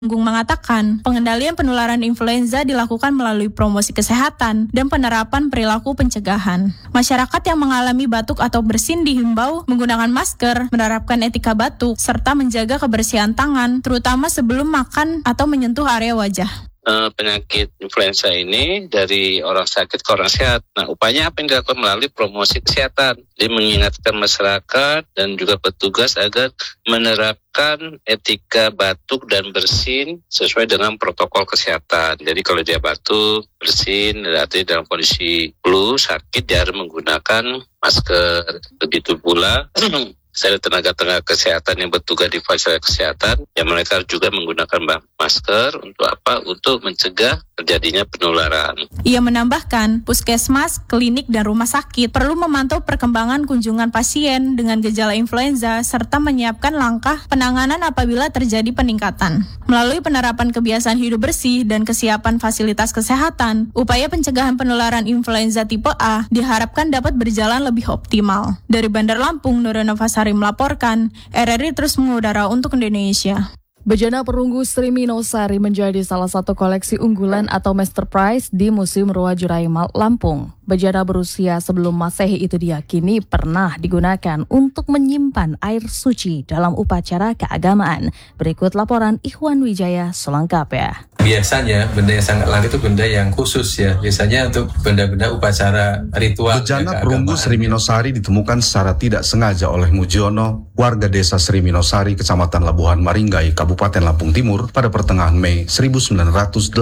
Gunggung mengatakan, pengendalian penularan influenza dilakukan melalui promosi kesehatan dan penerapan perilaku pencegahan. Masyarakat yang mengalami batuk atau bersin dihimbau menggunakan masker, menerapkan etika batuk, serta menjaga kebersihan tangan, terutama sebelum makan atau menyentuh area wajah. Penyakit influenza ini dari orang sakit ke orang sehat. Nah, upaya apa yang dilakukan melalui promosi kesehatan? Jadi mengingatkan masyarakat dan juga petugas agar menerapkan etika batuk dan bersin sesuai dengan protokol kesehatan. Jadi kalau dia batuk, bersin, artinya dalam kondisi flu, sakit, dia harus menggunakan masker. Begitu pula saya tenaga-tenaga kesehatan yang bertugas di fasilitas kesehatan, yang mereka juga menggunakan masker untuk apa? Untuk mencegah terjadinya penularan. Ia menambahkan, puskesmas, klinik, dan rumah sakit perlu memantau perkembangan kunjungan pasien dengan gejala influenza serta menyiapkan langkah penanganan apabila terjadi peningkatan. Melalui penerapan kebiasaan hidup bersih dan kesiapan fasilitas kesehatan, upaya pencegahan penularan influenza tipe A diharapkan dapat berjalan lebih optimal. Dari Bandar Lampung, Nurul Novasari melaporkan, RRI terus mengudara untuk Indonesia. Bejana perunggu Sri Minosari menjadi salah satu koleksi unggulan atau master prize di Museum Ruwajurai Lampung. Bejana berusia sebelum Masehi itu diyakini pernah digunakan untuk menyimpan air suci dalam upacara keagamaan. Berikut laporan Ikhwan Wijaya selengkapnya. Biasanya benda yang sangat langka itu benda yang khusus ya. Biasanya untuk benda-benda upacara ritual. Bejana perunggu Sri Minosari ditemukan secara tidak sengaja oleh Mujiono, warga desa Sri Minosari, Kecamatan Labuhan Maringgai, Kabupaten Lampung Timur pada pertengahan Mei 1989.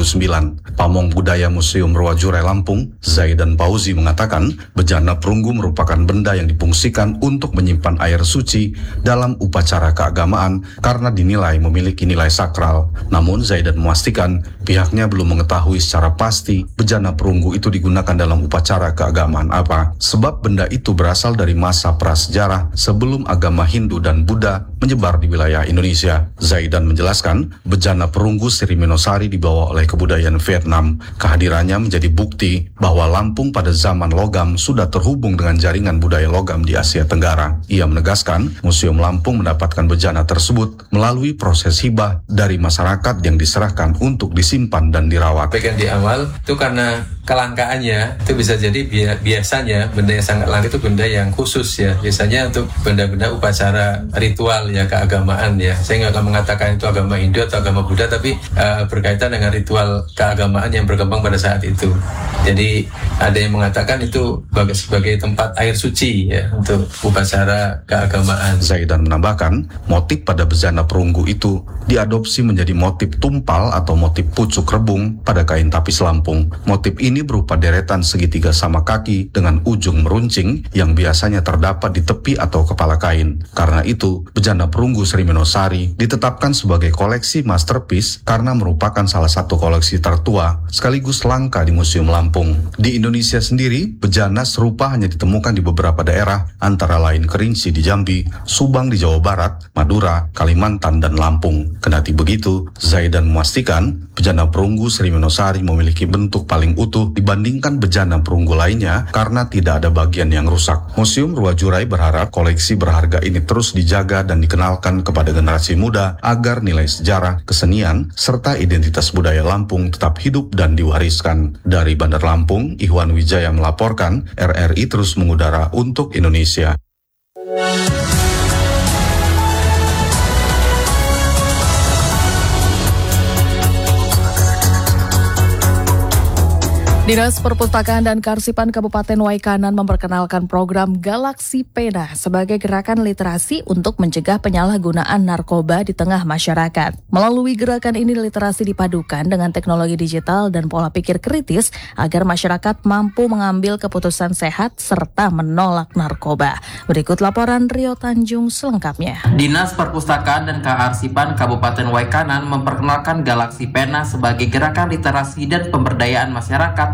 Pamong Budaya Museum Ruwajurai Lampung, Zaidan Pauzi mengatakan, bejana perunggu merupakan benda yang difungsikan untuk menyimpan air suci dalam upacara keagamaan karena dinilai memiliki nilai sakral. Namun Zaidan memastikan pihaknya belum mengetahui secara pasti bejana perunggu itu digunakan dalam upacara keagamaan apa, sebab benda itu berasal dari masa prasejarah sebelum agama Hindu dan Buddha menyebar di wilayah Indonesia. Zaidan menjelaskan, bejana perunggu Sri Minosari dibawa oleh kebudayaan Vietnam. Kehadirannya menjadi bukti bahwa Lampung pada zaman logam sudah terhubung dengan jaringan budaya logam di Asia Tenggara. Ia menegaskan, Museum Lampung mendapatkan bejana tersebut melalui proses hibah dari masyarakat yang diserahkan untuk disimpan dan dirawat. Bagian di awal itu karena kelangkaannya itu bisa jadi biasanya benda yang sangat langka itu benda yang khusus ya. Biasanya untuk benda-benda upacara ritual ya, keagamaan ya. Saya nggak akan mengatakan itu agama Hindu atau agama Buddha, tapi berkaitan dengan ritual keagamaan yang berkembang pada saat itu. Jadi ada yang mengatakan itu sebagai tempat air suci ya untuk upacara keagamaan. Zaidan menambahkan, motif pada bejana perunggu itu diadopsi menjadi motif tumpal atau motif pucuk rebung pada kain tapis Lampung. Motif ini berupa deretan segitiga sama kaki dengan ujung meruncing yang biasanya terdapat di tepi atau kepala kain. Karena itu, bejana perunggu Sri Minosari ditetapkan sebagai koleksi masterpiece karena merupakan salah satu koleksi tertua sekaligus langka di Museum Lampung. Di Indonesia sendiri, bejana serupa hanya ditemukan di beberapa daerah, antara lain Kerinci di Jambi, Subang di Jawa Barat, Madura, Kalimantan, dan Lampung. Kendati begitu, Zaidan memastikan bejana perunggu Sri Minosari memiliki bentuk paling utuh dibandingkan bejana perunggu lainnya karena tidak ada bagian yang rusak. Museum Ruwajurai berharap koleksi berharga ini terus dijaga dan dikenalkan kepada generasi muda agar nilai sejarah, kesenian, serta identitas budaya Lampung tetap hidup dan diwariskan. Dari Bandar Lampung, Ikhwan Wijaya melaporkan, RRI terus mengudara untuk Indonesia. Dinas Perpustakaan dan Kearsipan Kabupaten Waikanan memperkenalkan program Galaksi Pena sebagai gerakan literasi untuk mencegah penyalahgunaan narkoba di tengah masyarakat. Melalui gerakan ini, literasi dipadukan dengan teknologi digital dan pola pikir kritis agar masyarakat mampu mengambil keputusan sehat serta menolak narkoba. Berikut laporan Rio Tanjung selengkapnya. Dinas Perpustakaan dan Kearsipan Kabupaten Waikanan memperkenalkan Galaksi Pena sebagai gerakan literasi dan pemberdayaan masyarakat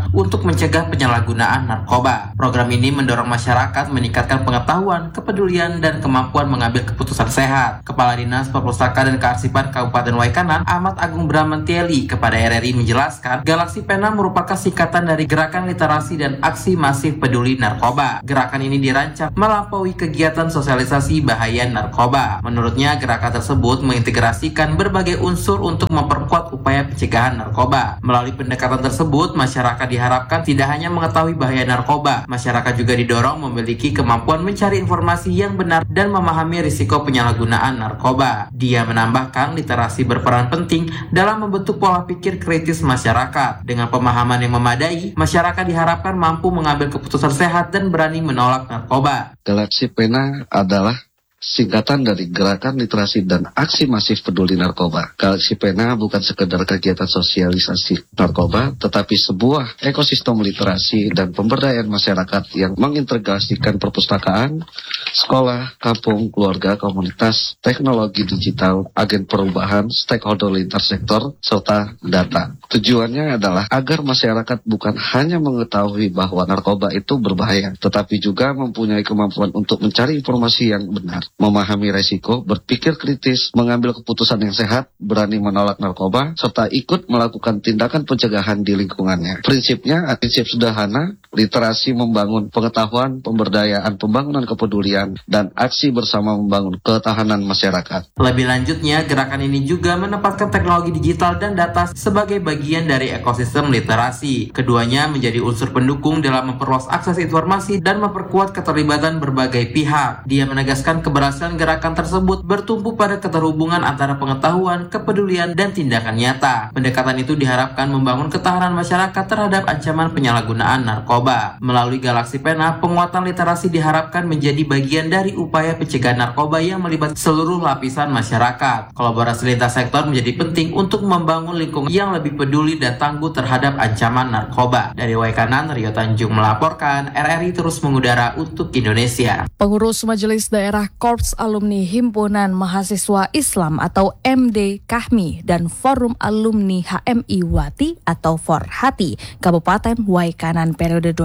masyarakat untuk mencegah penyalahgunaan narkoba. Program ini mendorong masyarakat meningkatkan pengetahuan, kepedulian, dan kemampuan mengambil keputusan sehat. Kepala Dinas Perpustakaan dan Kearsipan Kabupaten Waikanan, Ahmad Agung Bramanteli, kepada RRI menjelaskan, Galaksi Pena merupakan singkatan dari Gerakan Literasi dan Aksi Masif Peduli Narkoba. Gerakan ini dirancang melampaui kegiatan sosialisasi bahaya narkoba. Menurutnya, gerakan tersebut mengintegrasikan berbagai unsur untuk memperkuat upaya pencegahan narkoba. Melalui pendekatan tersebut, masyarakat diharapkan tidak hanya mengetahui bahaya narkoba, masyarakat juga didorong memiliki kemampuan mencari informasi yang benar dan memahami risiko penyalahgunaan narkoba. Dia menambahkan, literasi berperan penting dalam membentuk pola pikir kritis masyarakat. Dengan pemahaman yang memadai, masyarakat diharapkan mampu mengambil keputusan sehat dan berani menolak narkoba. Galaksi Pena adalah singkatan dari Gerakan Literasi dan Aksi Masif Peduli Narkoba. Galaksi Pena bukan sekedar kegiatan sosialisasi narkoba, tetapi sebuah ekosistem literasi dan pemberdayaan masyarakat yang mengintegrasikan perpustakaan, sekolah, kampung, keluarga, komunitas, teknologi digital, agen perubahan, stakeholder lintas sektor, serta data. Tujuannya adalah agar masyarakat bukan hanya mengetahui bahwa narkoba itu berbahaya, tetapi juga mempunyai kemampuan untuk mencari informasi yang benar, memahami resiko, berpikir kritis, mengambil keputusan yang sehat, berani menolak narkoba, serta ikut melakukan tindakan pencegahan di lingkungannya. Prinsipnya, prinsip sederhana, literasi membangun pengetahuan, pemberdayaan, pembangunan kepedulian, dan aksi bersama membangun ketahanan masyarakat. Lebih lanjutnya, gerakan ini juga menempatkan teknologi digital dan data sebagai bagian dari ekosistem literasi. Keduanya menjadi unsur pendukung dalam memperluas akses informasi dan memperkuat keterlibatan berbagai pihak. Dia menegaskan keberhasilan gerakan tersebut bertumpu pada keterhubungan antara pengetahuan, kepedulian, dan tindakan nyata. Pendekatan itu diharapkan membangun ketahanan masyarakat terhadap ancaman penyalahgunaan narkoba. Melalui Galaksi Pena, penguatan literasi diharapkan menjadi bagian dari upaya pencegahan narkoba yang melibatkan seluruh lapisan masyarakat. Kolaborasi lintas sektor menjadi penting untuk membangun lingkungan yang lebih peduli dan tangguh terhadap ancaman narkoba. Dari Waikanan, Rio Tanjung melaporkan, RRI terus mengudara untuk Indonesia. Pengurus Majelis Daerah Korps Alumni Himpunan Mahasiswa Islam atau MD Kahmi dan Forum Alumni HMI Wati atau Forhati Kabupaten Waikanan periode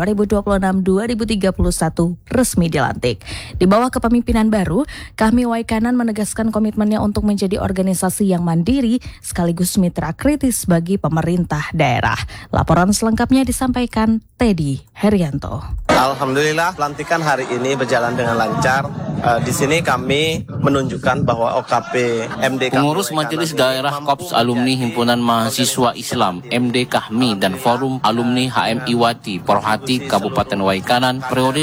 2026-2031 resmi dilantik. Di bawah kepemimpinan baru, Kahmi Waikanan menegaskan komitmennya untuk menjadi organisasi yang mandiri sekaligus mitra kritis bagi pemerintah daerah. Laporan selengkapnya disampaikan Teddy Herianto. Alhamdulillah, pelantikan hari ini berjalan dengan lancar. Di sini kami menunjukkan bahwa OKP MD Kahmi Pengurus Majelis Daerah Korps Alumni Himpunan Mahasiswa Islam MD Kahmi dan Forum Alumni HMI Wati Forhati Kabupaten Waikanan periode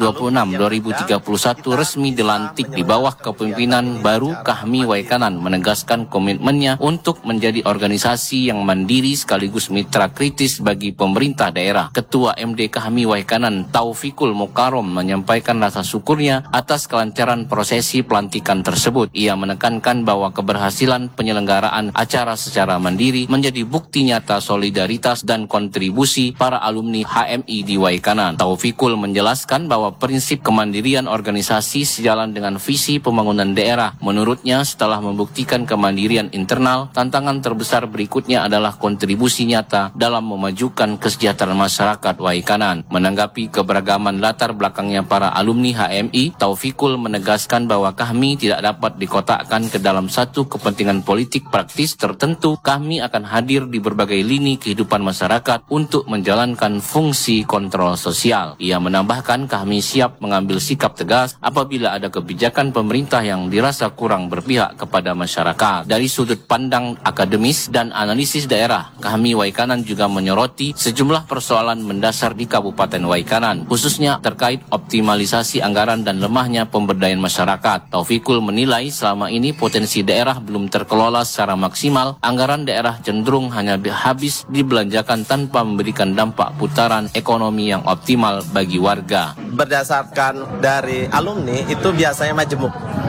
2026-2031 resmi dilantik di bawah kepemimpinan baru. Kahmi Waikanan menegaskan komitmennya untuk menjadi organisasi yang mandiri sekaligus mitra kritis bagi pemerintah daerah. Ketua MD Kahmi Waikanan Taufikul Mukarrom menyampaikan rasa syukurnya atas kelancaran prosesi pelantikan tersebut. Ia menekankan bahwa keberhasilan penyelenggaraan acara secara mandiri menjadi bukti nyata solidaritas dan kontribusi para alumni HMI di Waikanan. Taufikul menjelaskan bahwa prinsip kemandirian organisasi sejalan dengan visi pembangunan daerah. Menurutnya, setelah membuktikan kemandirian internal, tantangan terbesar berikutnya adalah kontribusi nyata dalam memajukan kesejahteraan masyarakat Waikanan. Menanggapi keberagaman latar belakangnya para alumni HMI, Taufikul menegaskan bahwa Kahmi tidak dapat dikotakkan ke dalam satu kepentingan politik praktis tertentu. Kahmi akan hadir di berbagai lini kehidupan masyarakat untuk menjalankan fungsi kontrol sosial. Ia menambahkan Kahmi siap mengambil sikap tegas apabila ada kebijakan pemerintah yang dirasa kurang berpihak kepada masyarakat. Dari sudut pandang akademis dan analisis daerah, Kahmi Waikanan juga menyoroti sejumlah persoalan mendasar di Kabupaten Waikanan, khususnya terkait optimalisasi anggaran dan lemahnya pemberdayaan masyarakat. Taufikul menilai selama ini potensi daerah belum terkelola secara maksimal. Anggaran daerah cenderung hanya habis dibelanjakan tanpa memberikan dampak putaran ekonomi yang optimal bagi warga. Berdasarkan dari alumni itu biasanya majemuk.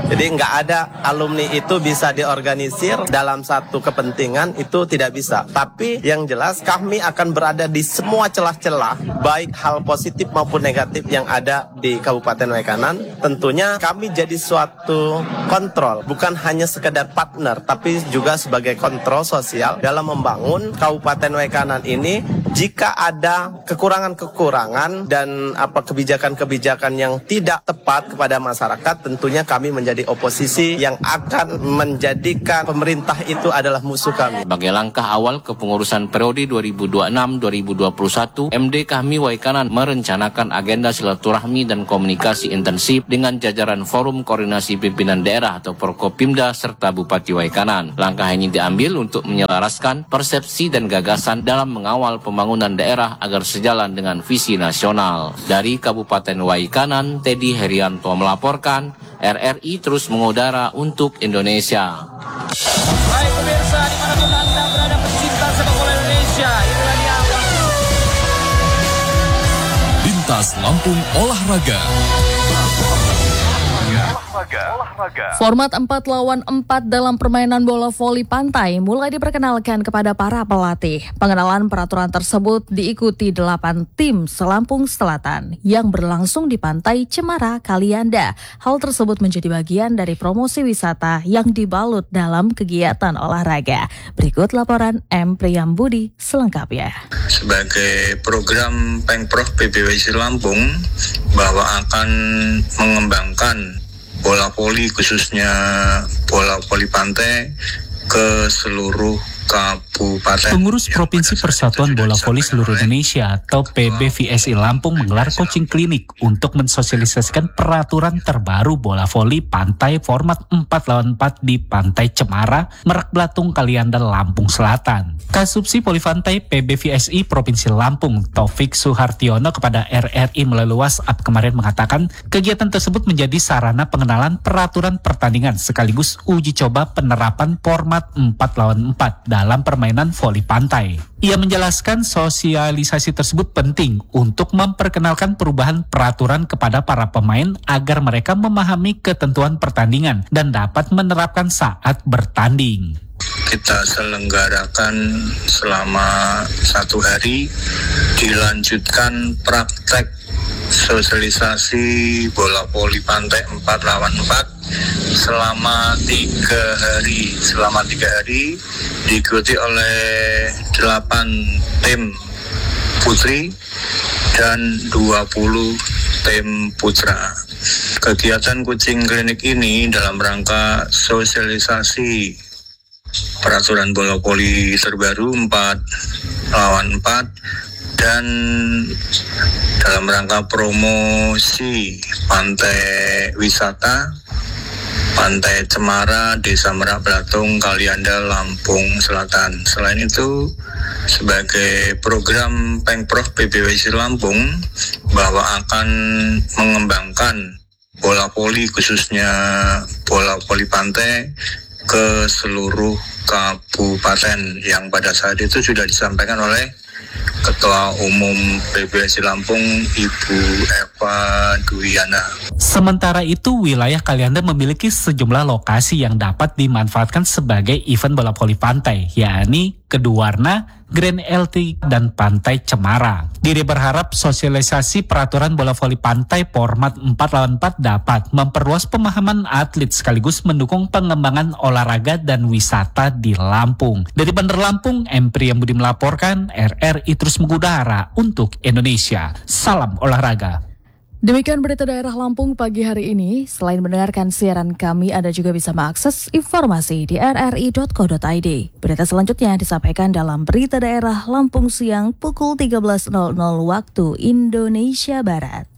Jadi nggak ada alumni itu bisa diorganisir dalam satu kepentingan, itu tidak bisa. Tapi yang jelas kami akan berada di semua celah-celah, baik hal positif maupun negatif yang ada di Kabupaten Waikanan. Tentunya kami jadi suatu kontrol, bukan hanya sekedar partner, tapi juga sebagai kontrol sosial dalam membangun Kabupaten Waikanan ini. Jika ada kekurangan-kekurangan dan kebijakan-kebijakan yang tidak tepat kepada masyarakat, tentunya kami menjadi oposisi yang akan menjadikan pemerintah itu adalah musuh kami. Sebagai langkah awal kepengurusan periode 2026-2021, MD Kahmi Waikanan merencanakan agenda silaturahmi dan komunikasi intensif dengan jajaran Forum Koordinasi Pimpinan Daerah atau Forkopimda serta Bupati Waikanan. Langkah ini diambil untuk menyelaraskan persepsi dan gagasan dalam mengawal pembangunan daerah agar sejalan dengan visi nasional. Dari Kabupaten Waikanan, Teddy Herianto melaporkan, RRI terus mengudara untuk Indonesia. Baik pemirsa, dimanapun Anda berada pecinta sepak bola Indonesia, inilah dia Lintas Lampung Olahraga. Format 4 lawan 4 dalam permainan bola voli pantai mulai diperkenalkan kepada para pelatih. Pengenalan peraturan tersebut diikuti 8 tim se-Lampung Selatan yang berlangsung di Pantai Cemara, Kalianda. Hal tersebut menjadi bagian dari promosi wisata yang dibalut dalam kegiatan olahraga. Berikut laporan M. Priyambudi selengkapnya. Sebagai program Pengprov PBWC Lampung bahwa akan mengembangkan bola voli, khususnya bola voli pantai ke seluruh kabupaten. Pengurus Provinsi Persatuan Bola Voli Seluruh Indonesia atau PBVSI Lampung menggelar coaching klinik untuk mensosialisasikan peraturan terbaru bola voli pantai format 4 lawan 4 di Pantai Cemara, Merak Belatung, Kalianda, Lampung Selatan. Kasubsi Voli Pantai PBVSI Provinsi Lampung, Taufik Suhartiono kepada RRI melalui WhatsApp kemarin mengatakan kegiatan tersebut menjadi sarana pengenalan peraturan pertandingan sekaligus uji coba penerapan format 4 lawan 4 dalam permainan voli pantai. Ia menjelaskan sosialisasi tersebut penting untuk memperkenalkan perubahan peraturan kepada para pemain agar mereka memahami ketentuan pertandingan dan dapat menerapkan saat bertanding. Kita selenggarakan selama 1 hari, dilanjutkan praktek sosialisasi bola voli pantai 4 lawan 4 selama 3 hari. Selama 3 hari diikuti oleh 8 tim putri dan 20 tim putra. Kegiatan coaching klinik ini dalam rangka sosialisasi peraturan bola voli terbaru 4 lawan 4 dan dalam rangka promosi pantai wisata Pantai Cemara, Desa Merak Belatung, Kalianda, Lampung Selatan. Selain itu, sebagai program Pengprov PBWC Lampung bahwa akan mengembangkan bola voli, khususnya bola voli pantai ke seluruh kabupaten yang pada saat itu sudah disampaikan oleh Ketua Umum PBWC Lampung, Ibu Eva Dwiana. Sementara itu, wilayah Kalianda memiliki sejumlah lokasi yang dapat dimanfaatkan sebagai event bola voli pantai, yakni Keduwarna, Grand LT, dan Pantai Cemara. Diri berharap sosialisasi peraturan bola voli pantai format 4 lawan 4 dapat memperluas pemahaman atlet sekaligus mendukung pengembangan olahraga dan wisata di Lampung. Dari Bandar Lampung, M. Priyambudi melaporkan, RRI terus mengudara untuk Indonesia. Salam olahraga. Demikian berita daerah Lampung pagi hari ini. Selain mendengarkan siaran kami, Anda juga bisa mengakses informasi di rri.co.id. Berita selanjutnya disampaikan dalam berita daerah Lampung siang pukul 13.00 waktu Indonesia Barat.